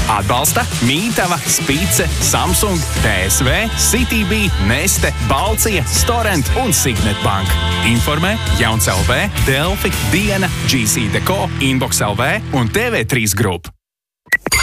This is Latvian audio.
Atbalsta Mītava, Spīce, Samsung, TSV, CityB, Neste, Balcija, Storent un Signet Bank. Informē Jauns LV, Delfi, Diena, GC Deco, Inbox LV un TV3 Group.